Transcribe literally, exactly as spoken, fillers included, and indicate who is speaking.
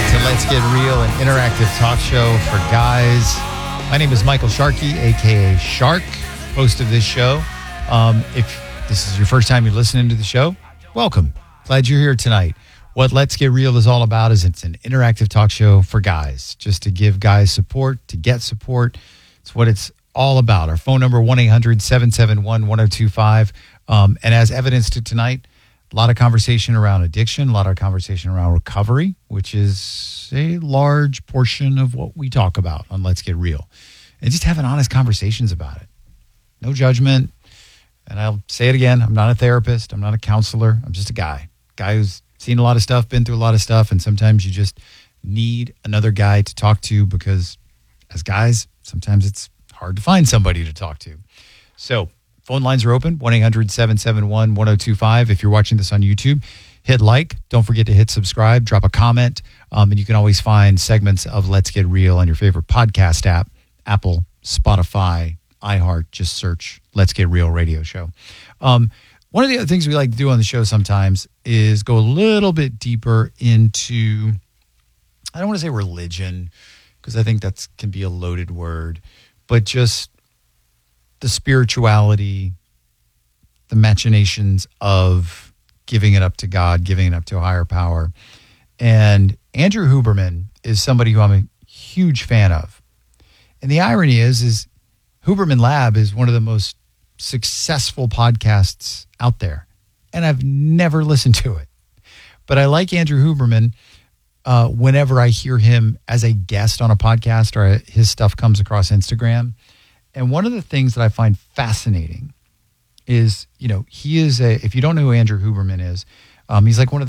Speaker 1: to Let's Get Real, an interactive talk show for guys. My name is Michael Sharkey, a k a. Shark, host of this show. Um, if this is your first time you're listening to the show, welcome. Glad you're here tonight. What Let's Get Real is all about is it's an interactive talk show for guys, just to give guys support, to get support. It's what it's all about. Our phone number, one eight hundred seven seven one one zero two five. Um, and as evidence to tonight, a lot of conversation around addiction, a lot of conversation around recovery, which is a large portion of what we talk about on Let's Get Real. And just having honest conversations about it. No judgment. And I'll say it again, I'm not a therapist. I'm not a counselor. I'm just a guy. Guy who's seen a lot of stuff, been through a lot of stuff, and sometimes you just need another guy to talk to because as guys, sometimes it's hard to find somebody to talk to. So phone lines are open, one eight hundred seven seven one one zero two five. If you're watching this on YouTube, hit like. Don't forget to hit subscribe, drop a comment, um, and you can always find segments of Let's Get Real on your favorite podcast app, Apple, Spotify, iHeart. Just search Let's Get Real radio show. Um, one of the other things we like to do on the show sometimes is go a little bit deeper into, I don't want to say religion, because I think that can be a loaded word, but just the spirituality, the machinations of giving it up to God, giving it up to a higher power. And Andrew Huberman is somebody who I'm a huge fan of. And the irony is, is Huberman Lab is one of the most successful podcasts out there. And I've never listened to it. But I like Andrew Huberman uh, whenever I hear him as a guest on a podcast or his stuff comes across Instagram. And one of the things that I find fascinating is, you know, he is a, if you don't know who Andrew Huberman is, um, he's like one of